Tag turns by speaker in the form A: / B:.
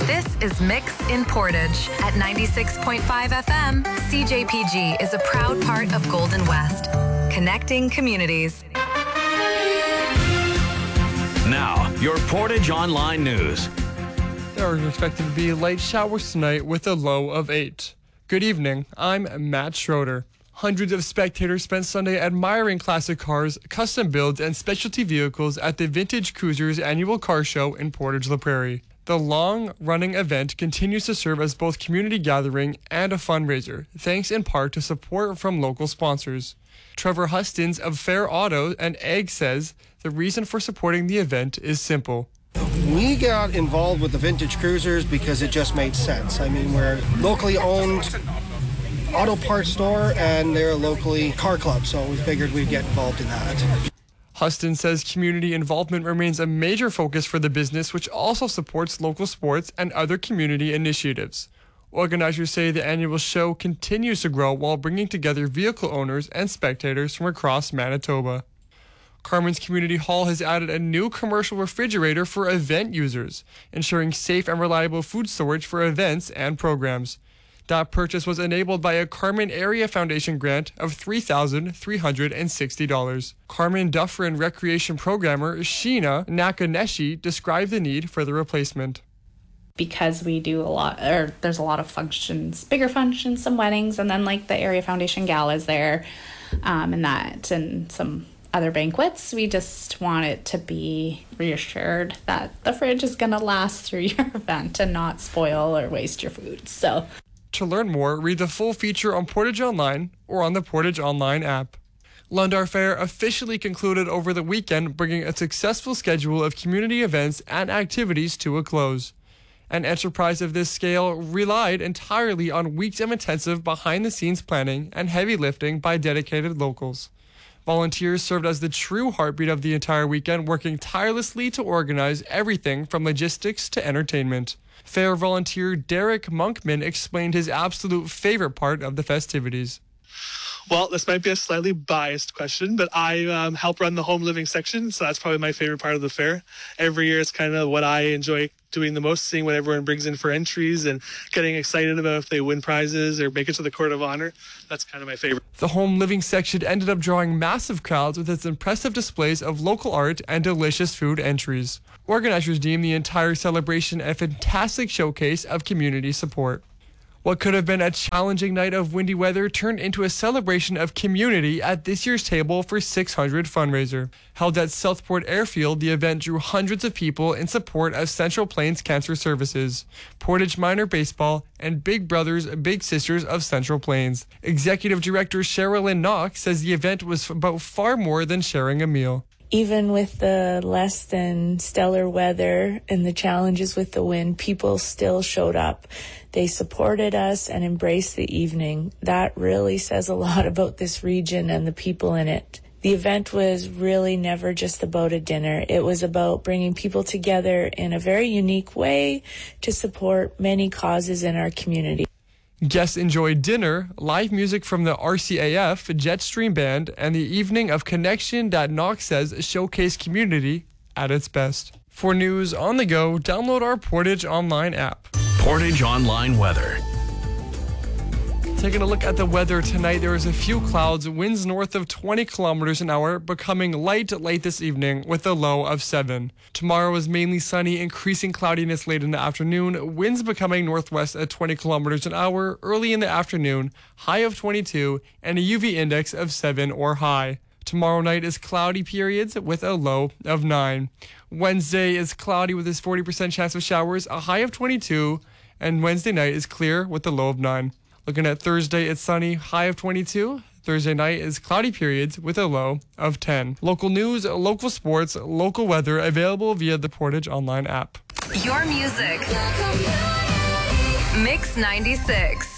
A: This is Mix in Portage. At 96.5 FM, CJPG is a proud part of Golden West, connecting communities.
B: Now, your Portage Online News.
C: There are expected to be light showers tonight with a low of 8. Good evening, I'm Matt Schroeder. Hundreds of spectators spent Sunday admiring classic cars, custom builds, and specialty vehicles at the Vintage Cruisers annual car show in Portage-La Prairie. The long-running event continues to serve as both community gathering and a fundraiser, thanks in part to support from local sponsors. Trevor Hustins of Fair Auto and Ag says the reason for supporting the event is simple.
D: We got involved with the Vintage Cruisers because it just made sense. I mean, we're locally owned auto parts store and they're a locally car club, so we figured we'd get involved in that.
C: Huston says community involvement remains a major focus for the business, which also supports local sports and other community initiatives. Organizers say the annual show continues to grow while bringing together vehicle owners and spectators from across Manitoba. Carmen's Community Hall has added a new commercial refrigerator for event users, ensuring safe and reliable food storage for events and programs. That purchase was enabled by a Carmen Area Foundation grant of $3,360. Carmen Dufferin Recreation Programmer Sheena Nakaneshi described the need for the replacement.
E: Because we do a lot, or there's a lot of functions, bigger functions, some weddings, and then like the Area Foundation galas there, and some other banquets. We just want it to be reassured that the fridge is going to last through your event and not spoil or waste your food. So,
C: to learn more, read the full feature on Portage Online or on the Portage Online app. Lundar Fair officially concluded over the weekend, bringing a successful schedule of community events and activities to a close. An enterprise of this scale relied entirely on weeks of intensive behind-the-scenes planning and heavy lifting by dedicated locals. Volunteers served as the true heartbeat of the entire weekend, working tirelessly to organize everything from logistics to entertainment. Fair volunteer Derek Monkman explained his absolute favorite part of the festivities.
F: Well, this might be a slightly biased question, but I help run the home living section, so that's probably my favorite part of the fair. Every year it's kind of what I enjoy doing the most, seeing what everyone brings in for entries and getting excited about if they win prizes or make it to the Court of Honor. That's kind of my favorite.
C: The home living section ended up drawing massive crowds with its impressive displays of local art and delicious food entries. Organizers deemed the entire celebration a fantastic showcase of community support. What could have been a challenging night of windy weather turned into a celebration of community at this year's Table for 600 fundraiser. Held at Southport Airfield, the event drew hundreds of people in support of Central Plains Cancer Services, Portage Minor Baseball, and Big Brothers Big Sisters of Central Plains. Executive Director Sherilyn Knox says the event was about far more than sharing a meal.
G: Even with the less than stellar weather and the challenges with the wind, people still showed up. They supported us and embraced the evening. That really says a lot about this region and the people in it. The event was really never just about a dinner. It was about bringing people together in a very unique way to support many causes in our community.
C: Guests enjoyed dinner, live music from the RCAF, Jetstream Band, and the evening of connection that Knox says showcased community at its best. For news on the go, download our Portage Online app.
B: Portage Online weather.
C: Taking a look at the weather tonight, there is a few clouds, winds north of 20 kilometers an hour, becoming light late this evening with a low of 7. Tomorrow is mainly sunny, increasing cloudiness late in the afternoon, winds becoming northwest at 20 kilometers an hour early in the afternoon, high of 22, and a UV index of 7 or high. Tomorrow night is cloudy periods with a low of 9. Wednesday is cloudy with a 40% chance of showers, a high of 22, and Wednesday night is clear with a low of 9. Looking at Thursday, it's sunny, high of 22. Thursday night is cloudy periods with a low of 10. Local news, local sports, local weather available via the Portage Online app.
A: Your music. Mix 96.